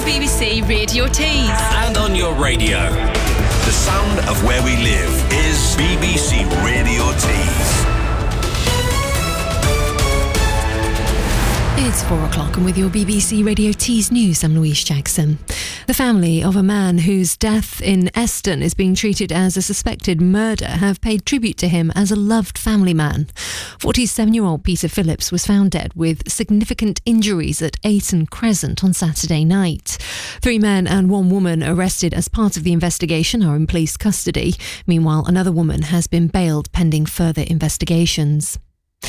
BBC Radio Tees. And on your radio. The sound of where we live is BBC Radio Tees. It's 4 o'clock and with your BBC Radio Tees news, I'm Louise Jackson. The family of a man whose death in Eston is being treated as a suspected murder have paid tribute to him as a loved family man. 47-year-old Peter Phillips was found dead with significant injuries at Ayton Crescent on Saturday night. 3 men and 1 woman arrested as part of the investigation are in police custody. Meanwhile, another woman has been bailed pending further investigations.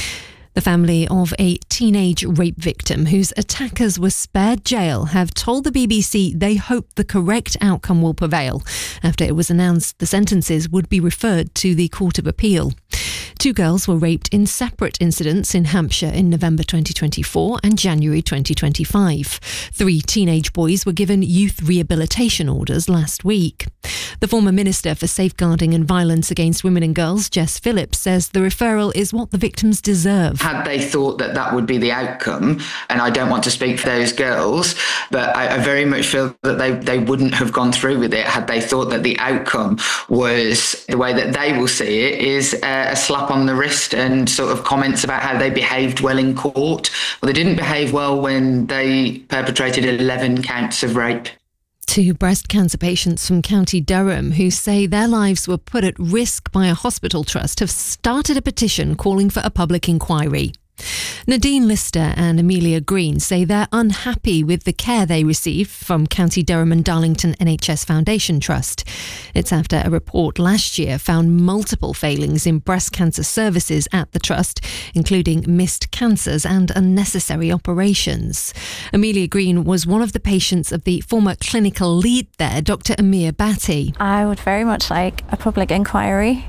The family of a teenage rape victim whose attackers were spared jail have told the BBC they hope the correct outcome will prevail after it was announced the sentences would be referred to the Court of Appeal. 2 girls were raped in separate incidents in Hampshire in November 2024 and January 2025. 3 teenage boys were given youth rehabilitation orders last week. The former Minister for Safeguarding and Violence Against Women and Girls, Jess Phillips, says the referral is what the victims deserve. Had they thought that that would be the outcome, and I don't want to speak for those girls, but I very much feel that they wouldn't have gone through with it had they thought that the outcome was the way that they will see it is a slap on the wrist and sort of comments about how they behaved well in court. Well, they didn't behave well when they perpetrated 11 counts of rape. 2 breast cancer patients from County Durham who say their lives were put at risk by a hospital trust have started a petition calling for a public inquiry. Nadine Lister and Amelia Green say they're unhappy with the care they received from County Durham and Darlington NHS Foundation Trust. It's after a report last year found multiple failings in breast cancer services at the trust, including missed cancers and unnecessary operations. Amelia Green was one of the patients of the former clinical lead there, Dr. Amir Bhatti. I would very much like a public inquiry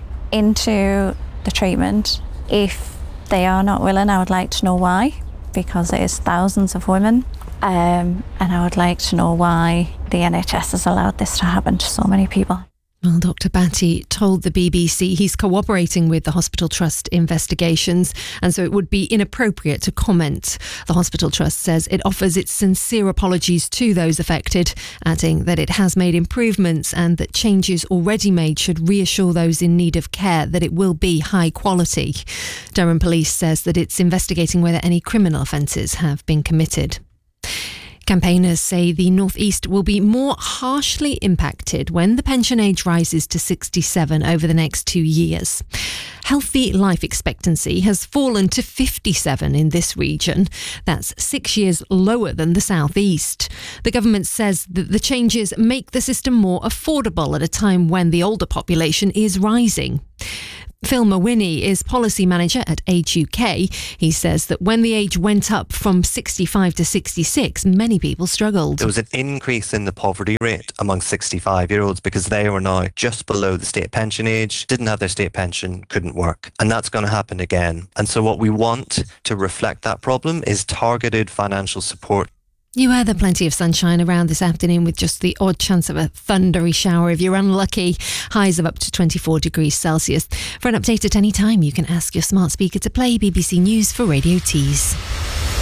into the treatment. If they are not willing, I would like to know why, because it is thousands of women, and I would like to know why the NHS has allowed this to happen to so many people. Well, Dr. Bhatti told the BBC he's cooperating with the Hospital Trust investigations, and so it would be inappropriate to comment. The Hospital Trust says it offers its sincere apologies to those affected, adding that it has made improvements and that changes already made should reassure those in need of care that it will be high quality. Durham Police says that it's investigating whether any criminal offences have been committed. Campaigners say the North East will be more harshly impacted when the pension age rises to 67 over the next 2 years. Healthy life expectancy has fallen to 57 in this region. That's 6 years lower than the South East. The government says that the changes make the system more affordable at a time when the older population is rising. Phil Mawhinney is policy manager at Age UK. He says that when the age went up from 65 to 66, many people struggled. There was an increase in the poverty rate among 65-year-olds because they were now just below the state pension age, didn't have their state pension, couldn't work. And that's going to happen again. And so what we want to reflect that problem is targeted financial support. You weather, plenty of sunshine around this afternoon with just the odd chance of a thundery shower if you're unlucky. Highs of up to 24 degrees Celsius. For an update at any time, you can ask your smart speaker to play BBC News for Radio Tees.